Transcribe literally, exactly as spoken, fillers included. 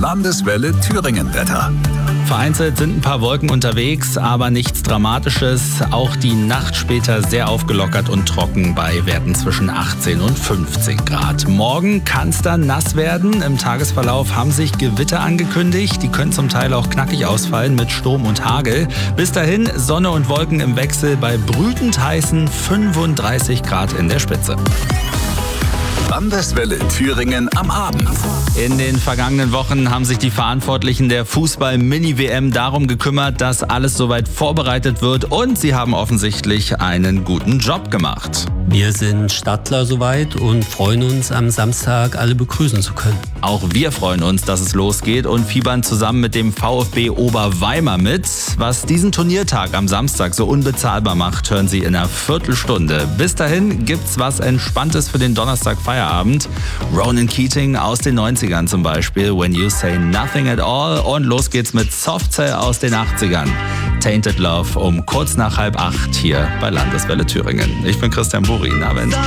Landeswelle Thüringen-Wetter. Vereinzelt sind ein paar Wolken unterwegs, aber nichts Dramatisches. Auch die Nacht später sehr aufgelockert und trocken bei Werten zwischen achtzehn und fünfzehn Grad. Morgen kann es dann nass werden. Im Tagesverlauf haben sich Gewitter angekündigt. Die können zum Teil auch knackig ausfallen mit Sturm und Hagel. Bis dahin Sonne und Wolken im Wechsel bei brütend heißen fünfunddreißig Grad in der Spitze. Landeswelle Thüringen am Abend. In den vergangenen Wochen haben sich die Verantwortlichen der Fußball-Mini-W M darum gekümmert, dass alles soweit vorbereitet wird, und sie haben offensichtlich einen guten Job gemacht. Wir sind Stadtler soweit und freuen uns, am Samstag alle begrüßen zu können. Auch wir freuen uns, dass es losgeht, und fiebern zusammen mit dem VfB Oberweimar mit. Was diesen Turniertag am Samstag so unbezahlbar macht, hören Sie in einer Viertelstunde. Bis dahin gibt's was Entspanntes für den Donnerstag-Feierabend. Ronan Keating aus den neunzigern zum Beispiel, When You Say Nothing at All. Und los geht's mit Soft Cell aus den achtzigern. Tainted Love um kurz nach halb acht hier bei Landeswelle Thüringen. Ich bin Christian Buri. Abend.